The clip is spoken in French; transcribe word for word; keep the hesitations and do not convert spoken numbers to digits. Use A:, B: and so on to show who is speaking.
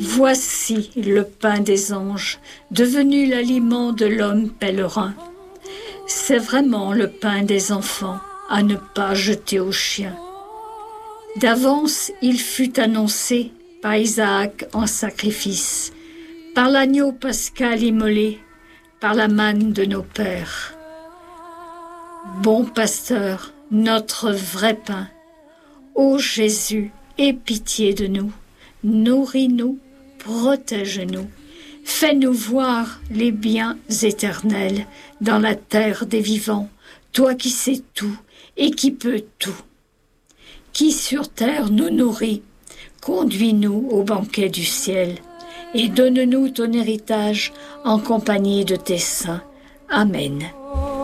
A: Voici le pain des anges, devenu l'aliment de l'homme pèlerin. C'est vraiment le pain des enfants, à ne pas jeter aux chiens. D'avance, il fut annoncé par Isaac en sacrifice, par l'agneau pascal immolé, par la manne de nos pères. Bon pasteur, notre vrai pain, ô Jésus, aie pitié de nous, nourris-nous, protège-nous, fais-nous voir les biens éternels dans la terre des vivants, toi qui sais tout et qui peux tout. Qui sur terre nous nourrit, conduis-nous au banquet du ciel et donne-nous ton héritage en compagnie de tes saints. Amen.